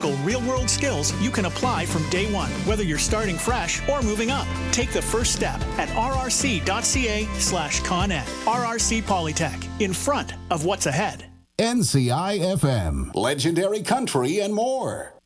Real-world skills you can apply from day one, whether you're starting fresh or moving up. Take the first step at rrc.ca/ConEd. RRC Polytech, in front of what's ahead. NCI FM, Legendary Country and more.